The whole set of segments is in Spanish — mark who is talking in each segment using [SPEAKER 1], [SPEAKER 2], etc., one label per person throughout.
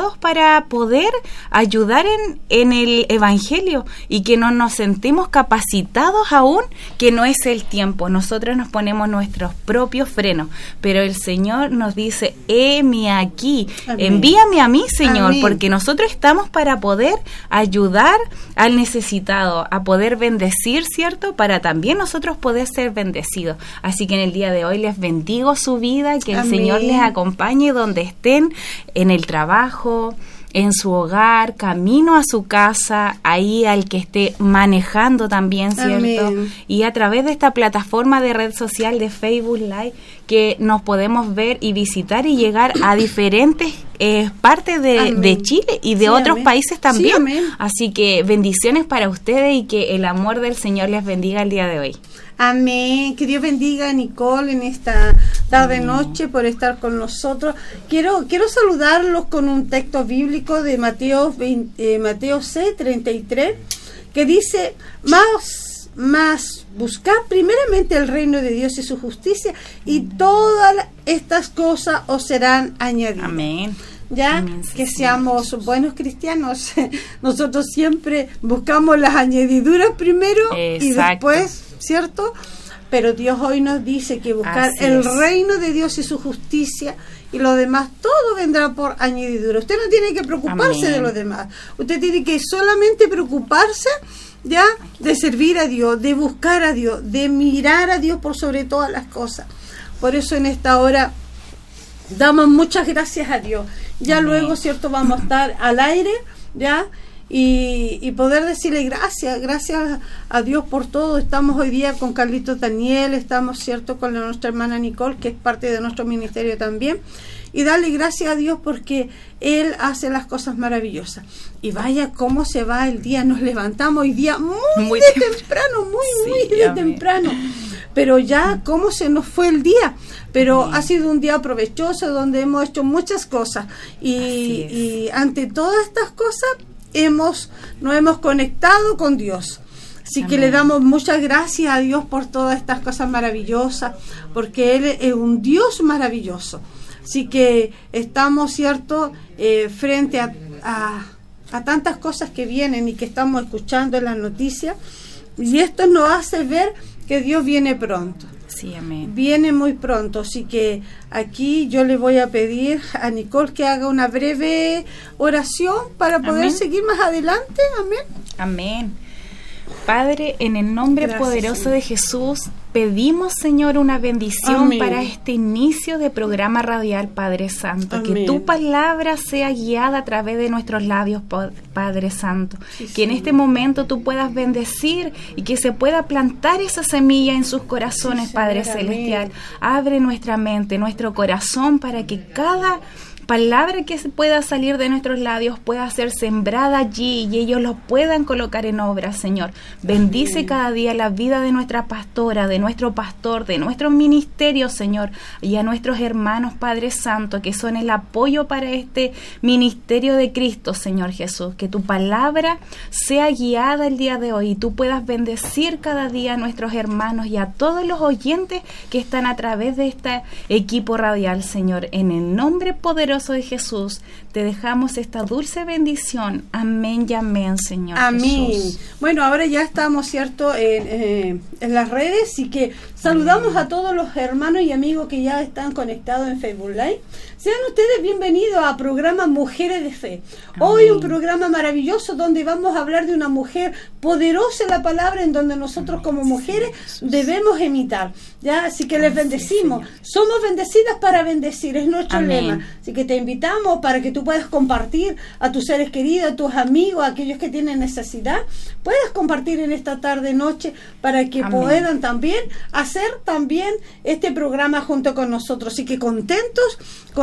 [SPEAKER 1] preparados para poder ayudar en el Evangelio y que no nos sentimos capacitados aún, que no es el tiempo. Nosotros nos ponemos nuestros propios frenos, pero el Señor nos dice, heme aquí, amén. Envíame a mí, Señor, amén. Porque nosotros estamos para poder ayudar al necesitado, a poder bendecir, ¿cierto? Para también nosotros poder ser bendecidos. Así que en el día de hoy les bendigo su vida, que amén. El Señor les acompañe donde estén, en el trabajo, en su hogar, camino a su casa, ahí al que esté manejando también, ¿cierto? Amén. Y a través de esta plataforma de red social de Facebook Live, que nos podemos ver y visitar y llegar a diferentes partes de Chile y de sí, otros amén. Países también. Sí, así que bendiciones para ustedes y que el amor del Señor les bendiga el día de hoy.
[SPEAKER 2] Amén. Que Dios bendiga a Nicole en esta tarde-noche por estar con nosotros. Quiero saludarlos con un texto bíblico de Mateo 6:33, que dice, más buscar primeramente el reino de Dios y su justicia, y todas estas cosas os serán añadidas.
[SPEAKER 1] Amén.
[SPEAKER 2] Ya, amén, sí, que seamos buenos cristianos. Nosotros siempre buscamos las añadiduras primero. Exacto. Y después, ¿cierto? Pero Dios hoy nos dice que buscar el reino de Dios y su justicia, y lo demás todo vendrá por añadidura. Usted no tiene que preocuparse amén. De lo demás. Usted tiene que solamente preocuparse ya de servir a Dios, de buscar a Dios, de mirar a Dios por sobre todas las cosas. Por eso en esta hora damos muchas gracias a Dios. Ya amén. Luego, ¿cierto? Vamos a estar al aire, ¿ya? Y poder decirle gracias a Dios por todo. Estamos hoy día con Carlitos Daniel, estamos, ¿cierto?, con nuestra hermana Nicole, que es parte de nuestro ministerio también, y darle gracias a Dios porque Él hace las cosas maravillosas. Y vaya cómo se va el día, nos levantamos hoy día muy temprano, muy de temprano, pero ya cómo se nos fue el día, pero ha sido un día provechoso donde hemos hecho muchas cosas y ante todas estas cosas nos hemos conectado con Dios. Así amén. Que le damos muchas gracias a Dios por todas estas cosas maravillosas, porque Él es un Dios maravilloso. Así que estamos, ¿cierto?, frente a tantas cosas que vienen y que estamos escuchando en las noticias, y esto nos hace ver que Dios viene pronto.
[SPEAKER 1] Sí, amén.
[SPEAKER 2] Viene muy pronto, así que aquí yo le voy a pedir a Nicole que haga una breve oración para poder amén. Seguir más adelante. Amén.
[SPEAKER 1] Amén. Padre, en el nombre gracias, poderoso Señor. De Jesús, pedimos, Señor, una bendición amén. Para este inicio de programa radial, Padre Santo. Amén. Que tu palabra sea guiada a través de nuestros labios, Padre Santo. Sí, que en este momento tú puedas bendecir y que se pueda plantar esa semilla en sus corazones, sí, Padre Señor, Celestial. Amén. Abre nuestra mente, nuestro corazón, para que cada palabra que pueda salir de nuestros labios pueda ser sembrada allí y ellos lo puedan colocar en obra, Señor. Bendice cada día la vida de nuestra pastora, de nuestro pastor, de nuestro ministerio, Señor, y a nuestros hermanos, Padre Santo, que son el apoyo para este ministerio de Cristo, Señor Jesús. Que tu palabra sea guiada el día de hoy y tú puedas bendecir cada día a nuestros hermanos y a todos los oyentes que están a través de este equipo radial, Señor. En el nombre poderoso de Jesús, te dejamos esta dulce bendición. Amén y amén, Señor.
[SPEAKER 2] Amén.
[SPEAKER 1] Jesús.
[SPEAKER 2] Bueno, ahora ya estamos, ¿cierto?, en las redes, y que saludamos a todos los hermanos y amigos que ya están conectados en Facebook Live. Sean ustedes bienvenidos a programa Mujeres de Fe. Amén. Hoy un programa maravilloso donde vamos a hablar de una mujer poderosa en la palabra, en donde nosotros como mujeres debemos imitar. ¿Ya? Así que les bendecimos. Somos bendecidas para bendecir, es nuestro amén. Lema. Así que te invitamos para que tú puedas compartir a tus seres queridos, a tus amigos, a aquellos que tienen necesidad. Puedas compartir en esta tarde noche para que amén. Puedan también hacer también este programa junto con nosotros. Así que contentos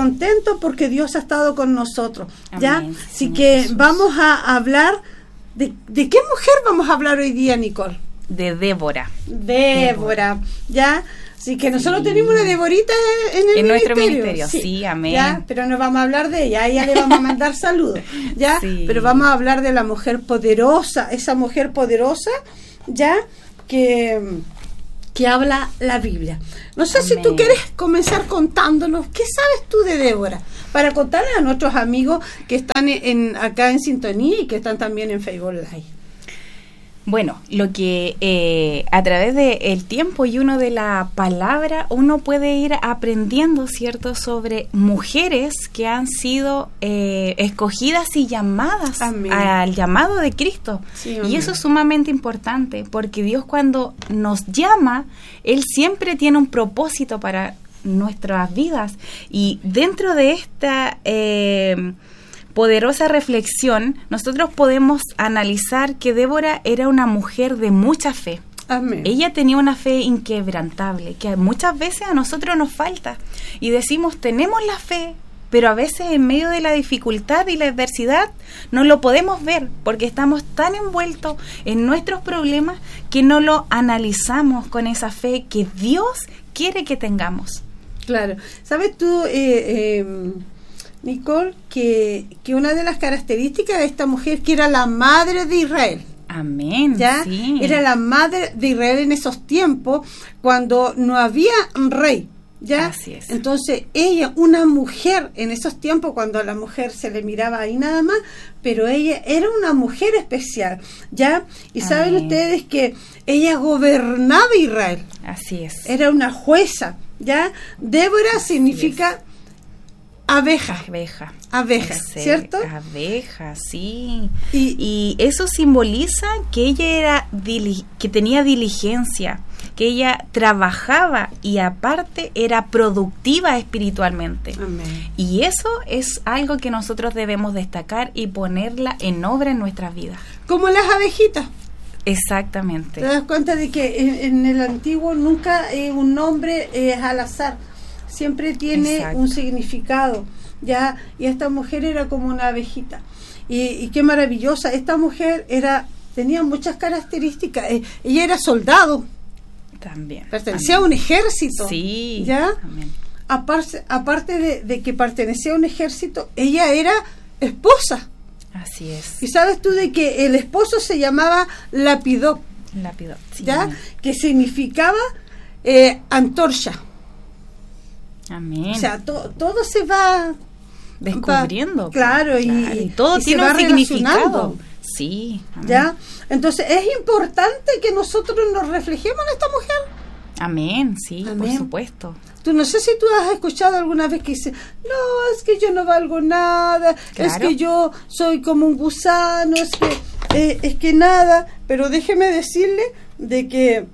[SPEAKER 2] porque Dios ha estado con nosotros. ¿Ya? Amén. Así que Jesús. Vamos a hablar de qué mujer vamos a hablar hoy día, Nicole.
[SPEAKER 1] De Débora.
[SPEAKER 2] ¿Ya? Así que nosotros tenemos una Deborita en
[SPEAKER 1] nuestro ministerio. Sí, amén.
[SPEAKER 2] ¿Ya? Pero no vamos a hablar de ella, a ella le vamos a mandar saludos, ¿ya? Sí. Pero vamos a hablar de la mujer poderosa, esa mujer poderosa, ¿ya? Que habla la Biblia. No sé amén. Si tú quieres comenzar contándonos, ¿qué sabes tú de Débora? para contarles a nuestros amigos que están acá en sintonía y que están también en Facebook Live.
[SPEAKER 1] Bueno, lo que a través del tiempo y uno de la palabra, uno puede ir aprendiendo, ¿cierto?, sobre mujeres que han sido escogidas y llamadas al llamado de Cristo. Sí, y eso es sumamente importante, porque Dios cuando nos llama, Él siempre tiene un propósito para nuestras vidas. Y dentro de esta poderosa reflexión, nosotros podemos analizar que Débora era una mujer de mucha fe.
[SPEAKER 2] Amén.
[SPEAKER 1] Ella tenía una fe inquebrantable, que muchas veces a nosotros nos falta. Y decimos, tenemos la fe, pero a veces en medio de la dificultad y la adversidad no lo podemos ver, porque estamos tan envueltos en nuestros problemas que no lo analizamos con esa fe que Dios quiere que tengamos.
[SPEAKER 2] Claro. ¿Sabes tú, Nicole, que una de las características de esta mujer, que era la madre de Israel?
[SPEAKER 1] Amén.
[SPEAKER 2] ¿Ya? Sí. Era la madre de Israel en esos tiempos, cuando no había rey. ¿Ya?
[SPEAKER 1] Así es.
[SPEAKER 2] Entonces ella, una mujer en esos tiempos, cuando a la mujer se le miraba ahí nada más, pero ella era una mujer especial, ¿ya? Y
[SPEAKER 1] Amén.
[SPEAKER 2] Saben ustedes que ella gobernaba Israel.
[SPEAKER 1] Así es.
[SPEAKER 2] Era una jueza, ¿ya? Débora significa abeja, ¿cierto?
[SPEAKER 1] Abeja, sí. Y eso simboliza que ella era que tenía diligencia, que ella trabajaba y aparte era productiva espiritualmente.
[SPEAKER 2] Amén.
[SPEAKER 1] Y eso es algo que nosotros debemos destacar y ponerla en obra en nuestras vidas.
[SPEAKER 2] Como las abejitas.
[SPEAKER 1] Exactamente.
[SPEAKER 2] Te das cuenta de que en el antiguo nunca un nombre es al azar. Siempre tiene
[SPEAKER 1] Exacto.
[SPEAKER 2] un significado, ¿ya? Y esta mujer era como una abejita. Y qué maravillosa. Esta mujer tenía muchas características. Ella era soldado.
[SPEAKER 1] También.
[SPEAKER 2] Pertenecía a un ejército.
[SPEAKER 1] Sí.
[SPEAKER 2] ¿Ya?
[SPEAKER 1] Amén.
[SPEAKER 2] Aparte de que pertenecía a un ejército, ella era esposa.
[SPEAKER 1] Así es.
[SPEAKER 2] Y sabes tú de que el esposo se llamaba Lapidot.
[SPEAKER 1] Lapidot, sí.
[SPEAKER 2] ¿Ya? Que significaba antorcha.
[SPEAKER 1] Amén.
[SPEAKER 2] O sea, todo se va
[SPEAKER 1] descubriendo.
[SPEAKER 2] Claro,
[SPEAKER 1] y todo tiene un significado. Sí.
[SPEAKER 2] Amén. ¿Ya? Entonces, es importante que nosotros nos reflejemos en esta mujer.
[SPEAKER 1] Amén, sí,
[SPEAKER 2] Amén.
[SPEAKER 1] Por supuesto.
[SPEAKER 2] Tú no sé si tú has escuchado alguna vez que dice, no, es que yo no valgo nada,
[SPEAKER 1] claro.
[SPEAKER 2] Es que yo soy como un gusano, es que nada, pero déjeme decirle de que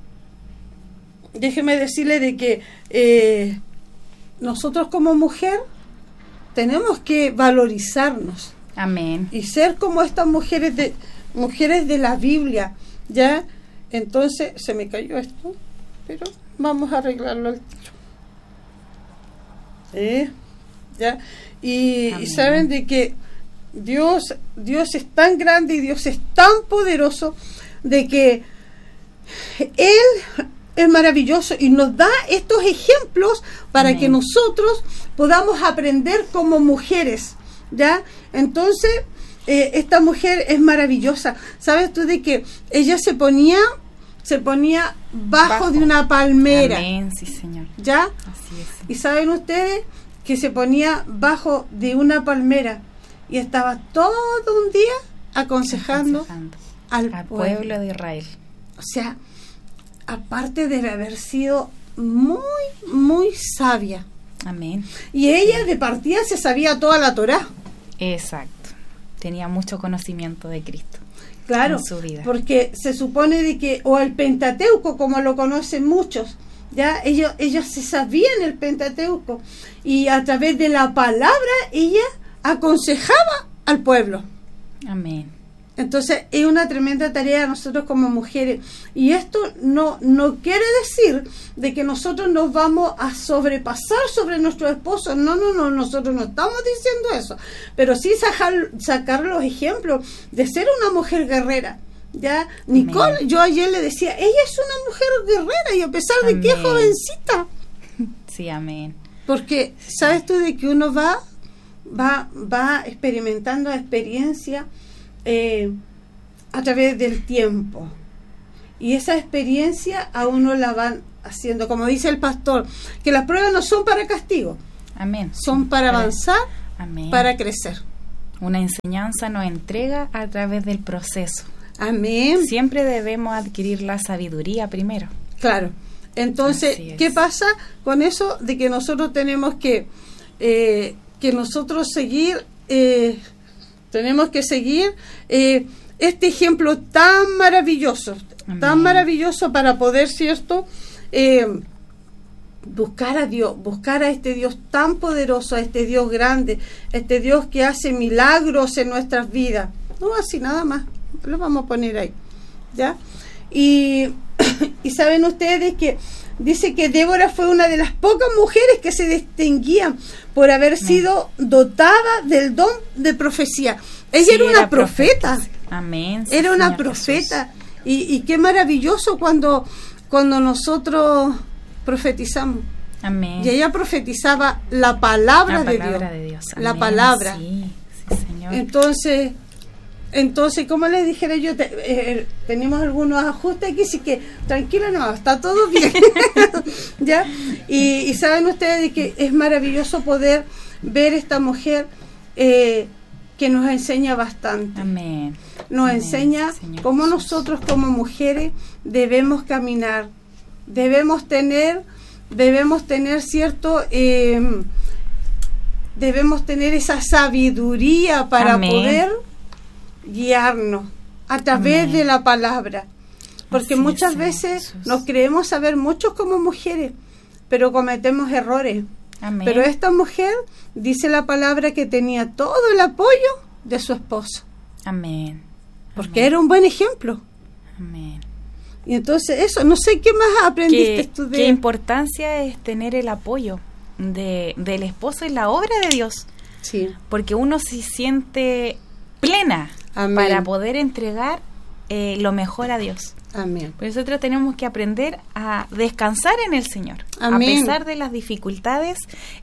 [SPEAKER 2] nosotros como mujer tenemos que valorizarnos.
[SPEAKER 1] Amén.
[SPEAKER 2] Y ser como estas mujeres de la Biblia, ¿ya? Entonces, se me cayó esto, pero vamos a arreglarlo al tiro. ¿Ya? Y saben de que Dios es tan grande y Dios es tan poderoso de que Él es maravilloso y nos da estos ejemplos para
[SPEAKER 1] Amén.
[SPEAKER 2] que nosotros podamos aprender como mujeres, ¿ya? Entonces, esta mujer es maravillosa. ¿Sabes tú de que ella se ponía bajo de una palmera?
[SPEAKER 1] Amén, sí, Señor.
[SPEAKER 2] ¿Ya?
[SPEAKER 1] Así es.
[SPEAKER 2] Y saben ustedes que se ponía bajo de una palmera y estaba todo un día aconsejando al
[SPEAKER 1] pueblo de Israel.
[SPEAKER 2] O sea, aparte de haber sido muy, muy sabia.
[SPEAKER 1] Amén.
[SPEAKER 2] Y ella de partida se sabía toda la Torá.
[SPEAKER 1] Exacto. Tenía mucho conocimiento de Cristo.
[SPEAKER 2] Claro,
[SPEAKER 1] en su vida.
[SPEAKER 2] Porque se supone de que, o el Pentateuco, como lo conocen muchos, ya ellos se sabían el Pentateuco. Y a través de la palabra, ella aconsejaba al pueblo.
[SPEAKER 1] Amén.
[SPEAKER 2] Entonces es una tremenda tarea nosotros como mujeres, y esto no quiere decir de que nosotros nos vamos a sobrepasar sobre nuestros esposos. No, nosotros no estamos diciendo eso, pero sí sacar los ejemplos de ser una mujer guerrera. Ya, Nicole, amén. Yo ayer le decía, ella es una mujer guerrera, y a pesar de que es jovencita.
[SPEAKER 1] Sí, amén.
[SPEAKER 2] Porque sabes tú de que uno va experimentando experiencia a través del tiempo, y esa experiencia a uno la van haciendo, como dice el pastor, que las pruebas no son para castigo,
[SPEAKER 1] amén,
[SPEAKER 2] son para avanzar para crecer.
[SPEAKER 1] Una enseñanza nos entrega a través del proceso.
[SPEAKER 2] Amén.
[SPEAKER 1] Siempre debemos adquirir la sabiduría primero.
[SPEAKER 2] Claro. Entonces, ¿qué pasa con eso? De que nosotros tenemos que nosotros seguir, tenemos que seguir este ejemplo tan maravilloso, tan maravilloso para poder, ¿cierto?, buscar a Dios, buscar a este Dios tan poderoso, a este Dios grande, a este Dios que hace milagros en nuestras vidas. No así nada más, lo vamos a poner ahí, ¿ya? Y saben ustedes que dice que Débora fue una de las pocas mujeres que se distinguían por haber sido dotada del don de profecía. Ella era una profeta.
[SPEAKER 1] Amén.
[SPEAKER 2] Era una profeta. Y qué maravilloso cuando nosotros profetizamos.
[SPEAKER 1] Amén.
[SPEAKER 2] Y ella profetizaba la palabra de Dios. La palabra.
[SPEAKER 1] Sí, Señor.
[SPEAKER 2] Entonces, como les dijera yo, tenemos algunos ajustes aquí, así que tranquilo, no, está todo bien. ¿Ya? Y saben ustedes que es maravilloso poder ver esta mujer que nos enseña bastante.
[SPEAKER 1] Amén.
[SPEAKER 2] Nos enseña
[SPEAKER 1] Señor
[SPEAKER 2] cómo
[SPEAKER 1] Jesús.
[SPEAKER 2] Nosotros como mujeres debemos caminar, debemos tener cierto, debemos tener esa sabiduría para poder guiarnos a través de la palabra, porque muchas veces nos creemos saber mucho como mujeres, pero cometemos errores.
[SPEAKER 1] Amén.
[SPEAKER 2] Pero esta mujer dice la palabra que tenía todo el apoyo de su esposo.
[SPEAKER 1] Amén.
[SPEAKER 2] Porque era un buen ejemplo.
[SPEAKER 1] Amén.
[SPEAKER 2] Y entonces eso, no sé qué más aprendiste tú de...
[SPEAKER 1] Qué importancia es tener el apoyo del esposo en la obra de Dios.
[SPEAKER 2] Sí.
[SPEAKER 1] Porque uno se siente plena. Amén. Para poder entregar lo mejor a Dios.
[SPEAKER 2] Amén.
[SPEAKER 1] Por nosotros tenemos que aprender a descansar en el Señor.
[SPEAKER 2] Amén.
[SPEAKER 1] A pesar de las dificultades,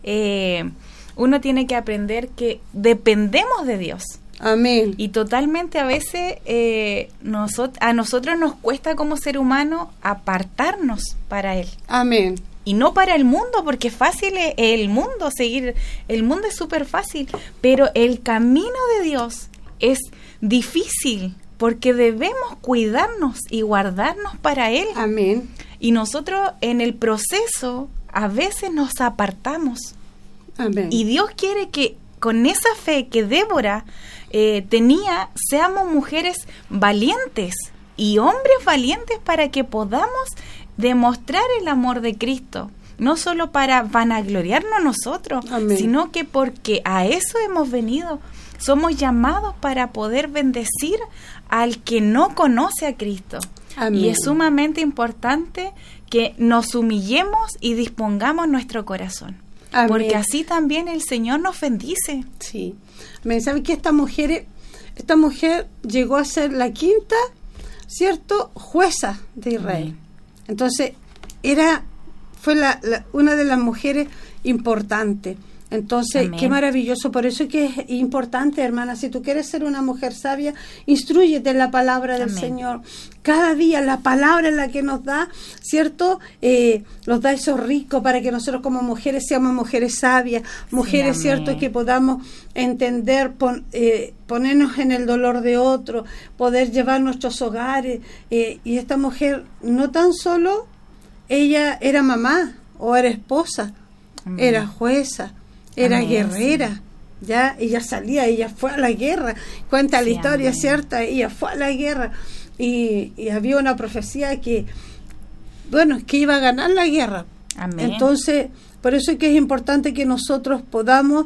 [SPEAKER 1] uno tiene que aprender que dependemos de Dios.
[SPEAKER 2] Amén.
[SPEAKER 1] Y totalmente a veces a nosotros nos cuesta como ser humano apartarnos para Él.
[SPEAKER 2] Amén.
[SPEAKER 1] Y no para el mundo, porque fácil es el mundo, seguir el mundo es súper fácil, pero el camino de Dios es difícil, porque debemos cuidarnos y guardarnos para Él.
[SPEAKER 2] Amén.
[SPEAKER 1] Y nosotros en el proceso a veces nos apartamos.
[SPEAKER 2] Amén.
[SPEAKER 1] Y Dios quiere que con esa fe que Débora tenía, seamos mujeres valientes y hombres valientes para que podamos demostrar el amor de Cristo. No solo para vanagloriarnos nosotros,
[SPEAKER 2] Amén.
[SPEAKER 1] Sino que porque a eso hemos venido. Somos llamados para poder bendecir al que no conoce a Cristo.
[SPEAKER 2] Amén.
[SPEAKER 1] Y es sumamente importante que nos humillemos y dispongamos nuestro corazón.
[SPEAKER 2] Amén.
[SPEAKER 1] Porque así también el Señor nos bendice.
[SPEAKER 2] Sí. Amén. ¿Saben que esta mujer llegó a ser la quinta, ¿cierto?, jueza de Israel?
[SPEAKER 1] Amén.
[SPEAKER 2] Entonces, fue una de las mujeres importantes. Entonces,
[SPEAKER 1] Amén.
[SPEAKER 2] Qué maravilloso. Por eso es que es importante, hermana, si tú quieres ser una mujer sabia, instrúyete en la palabra del
[SPEAKER 1] Amén.
[SPEAKER 2] Señor. Cada día la palabra es la que nos da, ¿cierto? Nos da eso rico para que nosotros como mujeres seamos mujeres sabias, mujeres,
[SPEAKER 1] Sí,
[SPEAKER 2] ¿cierto?, que podamos entender, ponernos en el dolor de otro, poder llevar nuestros hogares. Y esta mujer no tan solo ella era mamá o era esposa,
[SPEAKER 1] Amén.
[SPEAKER 2] era jueza, era
[SPEAKER 1] Amén,
[SPEAKER 2] guerrera,
[SPEAKER 1] sí.
[SPEAKER 2] ya ella salía, ella fue a la guerra, cuenta la
[SPEAKER 1] Sí,
[SPEAKER 2] historia,
[SPEAKER 1] amén.
[SPEAKER 2] ¿cierta? Ella fue a la guerra y había una profecía que iba a ganar la guerra.
[SPEAKER 1] Amén.
[SPEAKER 2] Entonces, por eso es que es importante que nosotros podamos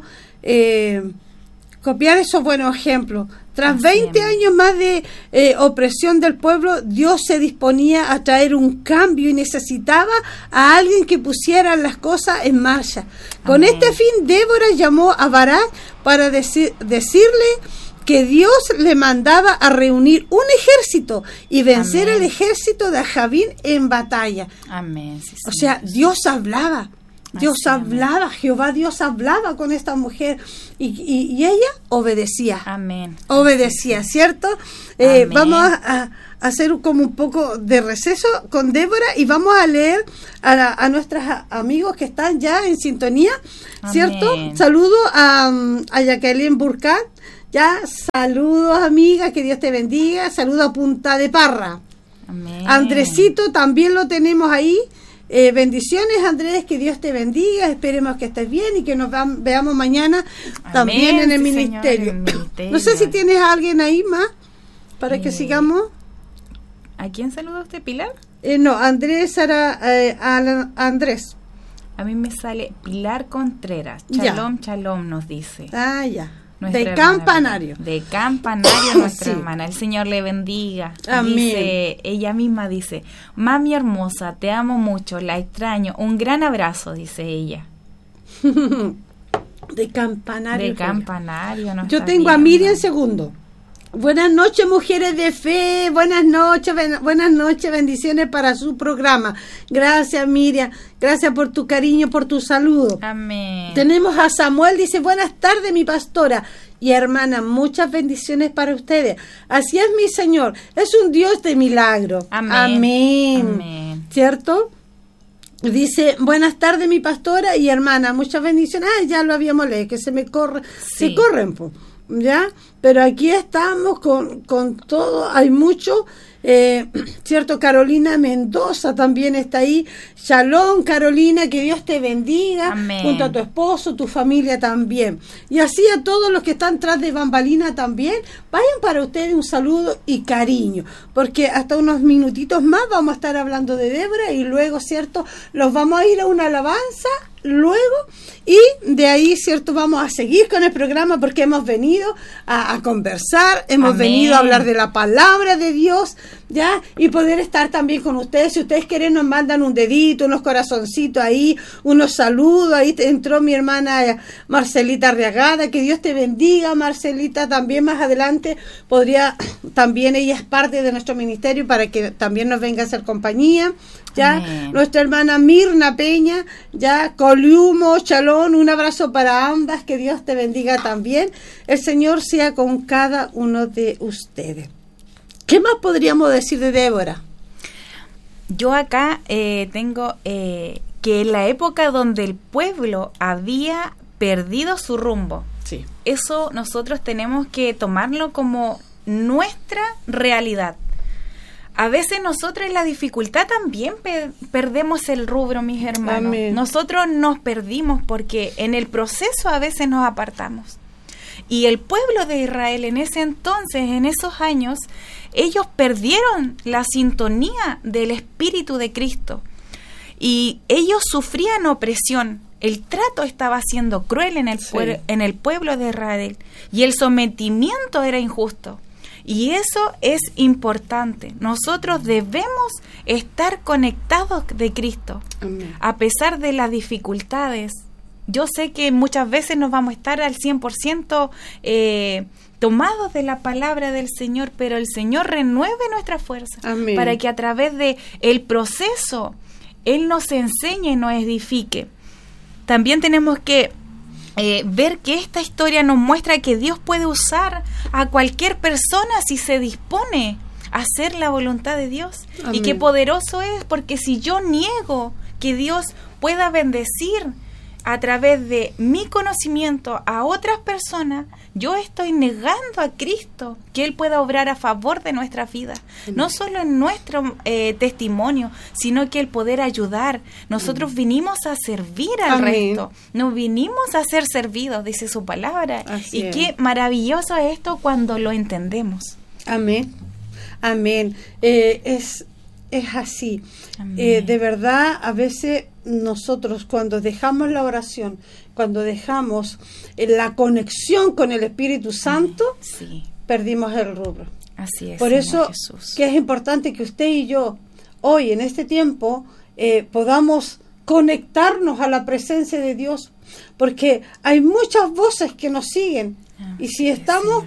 [SPEAKER 2] copiar esos buenos ejemplos. Tras
[SPEAKER 1] Así
[SPEAKER 2] 20
[SPEAKER 1] es.
[SPEAKER 2] años más de opresión del pueblo, Dios se disponía a traer un cambio y necesitaba a alguien que pusiera las cosas en marcha. Con
[SPEAKER 1] Amén.
[SPEAKER 2] este fin, Débora llamó a Barak para decirle que Dios le mandaba a reunir un ejército y vencer
[SPEAKER 1] Amén.
[SPEAKER 2] el ejército de Javín en batalla.
[SPEAKER 1] Amén. Sí,
[SPEAKER 2] O
[SPEAKER 1] Señor.
[SPEAKER 2] sea, Dios hablaba. Dios hablaba, Jehová Dios hablaba con esta mujer y ella obedecía.
[SPEAKER 1] Amén.
[SPEAKER 2] Obedecía, ¿cierto? Vamos a hacer como un poco de receso con Débora y vamos a leer a nuestros amigos que están ya en sintonía, ¿cierto?
[SPEAKER 1] Amén.
[SPEAKER 2] Saludo a Jacqueline Burkat, ya, saludos amiga, que Dios te bendiga, saludo a Punta de Parra.
[SPEAKER 1] Amén.
[SPEAKER 2] Andresito también lo tenemos ahí. Bendiciones, Andrés, que Dios te bendiga, esperemos que estés bien y que nos veamos mañana. Amén, también en el ministerio. No sé si tienes a alguien ahí más para que sigamos.
[SPEAKER 1] ¿A quién saluda usted, Pilar?
[SPEAKER 2] No, Andrés, Andrés.
[SPEAKER 1] A mí me sale Pilar Contreras. Shalom, shalom nos dice.
[SPEAKER 2] Ah, ya. De Campanario.
[SPEAKER 1] De Campanario, nuestra hermana. El Señor le bendiga.
[SPEAKER 2] Amén.
[SPEAKER 1] Dice, ella misma dice, mami hermosa, te amo mucho, la extraño. Un gran abrazo, dice ella.
[SPEAKER 2] De Campanario.
[SPEAKER 1] De Campanario.
[SPEAKER 2] Yo tengo a Miriam Segundo. Buenas noches, mujeres de fe. Buenas noches, bendiciones para su programa. Gracias, Miriam. Gracias por tu cariño, por tu saludo.
[SPEAKER 1] Amén.
[SPEAKER 2] Tenemos a Samuel, dice, buenas tardes, mi pastora y hermana. Muchas bendiciones para ustedes. Así es, mi Señor. Es un Dios de milagro.
[SPEAKER 1] Amén.
[SPEAKER 2] Amén.
[SPEAKER 1] Amén.
[SPEAKER 2] ¿Cierto? Dice, buenas tardes, mi pastora y hermana. Muchas bendiciones. Ah, ya lo habíamos leído, que se corren, pues. ¿Ya? Pero aquí estamos con todo, hay mucho, ¿cierto? Carolina Mendoza también está ahí. Shalom, Carolina, que Dios te bendiga.
[SPEAKER 1] Amén.
[SPEAKER 2] Junto a tu esposo, tu familia también. Y así a todos los que están tras de bambalina también, vayan para ustedes un saludo y cariño, porque hasta unos minutitos más vamos a estar hablando de Débora y luego, ¿cierto? Los vamos a ir a una alabanza luego y de ahí, ¿cierto? Vamos a seguir con el programa porque hemos venido a conversar, hemos venido a hablar de la palabra de Dios, ¿ya? Y poder estar también con ustedes. Si ustedes quieren nos mandan un dedito, unos corazoncitos ahí, unos saludos. Ahí entró mi hermana Marcelita Arriagada, que Dios te bendiga, Marcelita. También más adelante podría, también ella es parte de nuestro ministerio para que también nos venga a hacer compañía, ¿ya? Amén. Nuestra hermana Mirna Peña, ya, Coliumo, Chalón, un abrazo para ambas, que Dios te bendiga también. El Señor sea con cada uno de ustedes. ¿Qué más podríamos decir de Débora?
[SPEAKER 1] Yo acá tengo que en la época donde el pueblo había perdido su rumbo,
[SPEAKER 2] sí,
[SPEAKER 1] eso nosotros tenemos que tomarlo como nuestra realidad. A veces nosotros en la dificultad también perdemos el rubro, mis hermanos.
[SPEAKER 2] Amén.
[SPEAKER 1] Nosotros nos perdimos porque en el proceso a veces nos apartamos. Y el pueblo de Israel en ese entonces, en esos años, ellos perdieron la sintonía del Espíritu de Cristo. Y ellos sufrían opresión. El trato estaba siendo cruel en el pueblo de Israel. Y el sometimiento era injusto. Y eso es importante. Nosotros debemos estar conectados de Cristo.
[SPEAKER 2] Amén.
[SPEAKER 1] A pesar de las dificultades. Yo sé que muchas veces nos vamos a estar al 100% tomados de la palabra del Señor, pero el Señor renueve nuestra fuerza.
[SPEAKER 2] Amén.
[SPEAKER 1] Para que a través de el proceso Él nos enseñe y nos edifique. También tenemos que ver que esta historia nos muestra que Dios puede usar a cualquier persona si se dispone a hacer la voluntad de Dios.
[SPEAKER 2] Amén.
[SPEAKER 1] Y qué poderoso es, porque si yo niego que Dios pueda bendecir a través de mi conocimiento a otras personas, yo estoy negando a Cristo que Él pueda obrar a favor de nuestra vida, no solo en nuestro testimonio, sino que el poder ayudar. Nosotros vinimos a servir al
[SPEAKER 2] Amén.
[SPEAKER 1] resto, no vinimos a ser servidos, dice su palabra.
[SPEAKER 2] Así
[SPEAKER 1] y
[SPEAKER 2] es.
[SPEAKER 1] qué maravilloso es esto cuando lo entendemos.
[SPEAKER 2] Amén. Amén. Es así.
[SPEAKER 1] Amén.
[SPEAKER 2] De verdad, a veces nosotros cuando dejamos la oración, cuando dejamos la conexión con el Espíritu Santo,
[SPEAKER 1] Sí,
[SPEAKER 2] perdimos el rubro.
[SPEAKER 1] así es.
[SPEAKER 2] Por
[SPEAKER 1] Señor
[SPEAKER 2] eso
[SPEAKER 1] Jesús.
[SPEAKER 2] que es importante que usted y yo hoy en este tiempo podamos conectarnos a la presencia de Dios, porque hay muchas voces que nos siguen. Y si estamos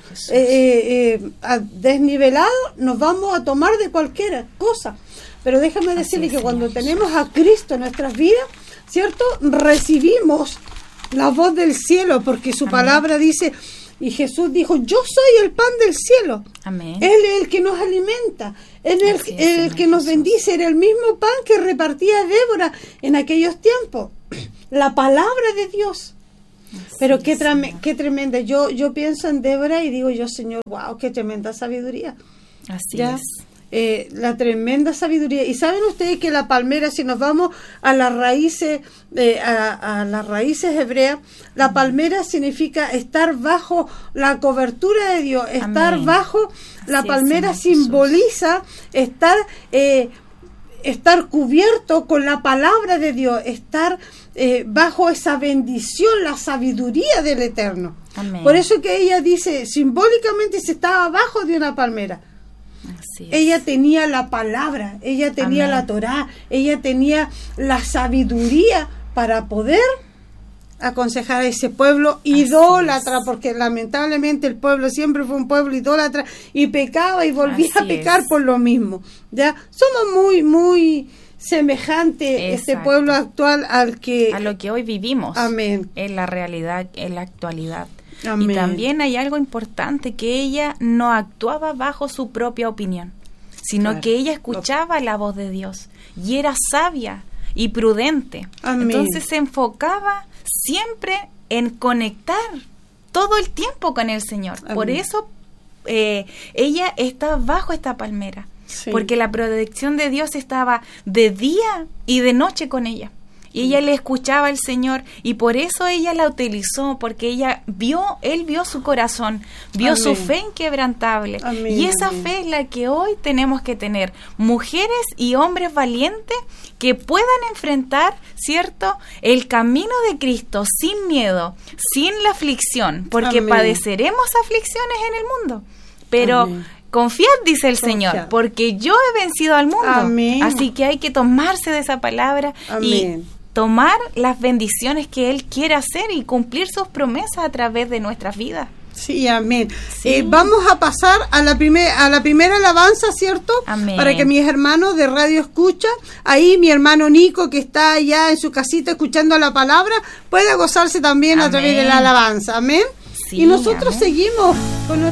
[SPEAKER 2] desnivelados, nos vamos a tomar de cualquier cosa. Pero déjame decirle que cuando tenemos a Cristo en nuestras vidas, ¿cierto? Recibimos la voz del cielo, porque su palabra dice, y Jesús dijo, yo soy el pan del cielo.
[SPEAKER 1] Amén.
[SPEAKER 2] Él es el que nos alimenta, Él es el que nos bendice, era el mismo pan que repartía Débora en aquellos tiempos. La palabra de Dios. Pero qué tremenda. Yo pienso en Débora y digo yo, Señor, wow, qué tremenda sabiduría.
[SPEAKER 1] Así es.
[SPEAKER 2] La tremenda sabiduría. Y saben ustedes que la palmera, si nos vamos a las raíces, a las raíces hebreas, la palmera significa estar bajo la cobertura de Dios, estar bajo, la palmera simboliza estar cubierto con la palabra de Dios, estar bajo esa bendición, la sabiduría del Eterno.
[SPEAKER 1] Amén.
[SPEAKER 2] Por eso que ella dice, simbólicamente se estaba abajo de una palmera. Ella tenía la palabra, ella tenía la Torá, ella tenía la sabiduría para poder aconsejar a ese pueblo idólatra, porque lamentablemente el pueblo siempre fue un pueblo idólatra y pecaba y volvía a pecar por lo mismo. Ya somos muy semejante este pueblo actual a lo que
[SPEAKER 1] hoy vivimos.
[SPEAKER 2] Amén.
[SPEAKER 1] En la realidad, en la actualidad.
[SPEAKER 2] Amén.
[SPEAKER 1] Y también hay algo importante, que ella no actuaba bajo su propia opinión, sino que ella escuchaba la voz de Dios y era sabia y prudente.
[SPEAKER 2] Amén.
[SPEAKER 1] Entonces se enfocaba siempre en conectar todo el tiempo con el Señor. Amén. Por eso ella está bajo esta palmera, porque la protección de Dios estaba de día y de noche con ella. Y ella le escuchaba al Señor, y por eso ella la utilizó, porque él vio su corazón, vio su fe inquebrantable.
[SPEAKER 2] Amén.
[SPEAKER 1] Y esa fe es la que hoy tenemos que tener, mujeres y hombres valientes que puedan enfrentar, ¿cierto?, el camino de Cristo sin miedo, sin la aflicción, porque padeceremos aflicciones en el mundo, pero confiad, dice el Señor, porque yo he vencido al mundo.
[SPEAKER 2] Amén.
[SPEAKER 1] Así que hay que tomarse de esa palabra y tomar las bendiciones que Él quiere hacer y cumplir sus promesas a través de nuestras vidas.
[SPEAKER 2] Sí, amén. Vamos a pasar a la primera alabanza, ¿cierto?
[SPEAKER 1] Amén.
[SPEAKER 2] Para que mis hermanos de Radio Escucha, ahí mi hermano Nico, que está allá en su casita escuchando la palabra, pueda gozarse también a través de la alabanza. Amén.
[SPEAKER 1] Sí,
[SPEAKER 2] y nosotros seguimos con nuestra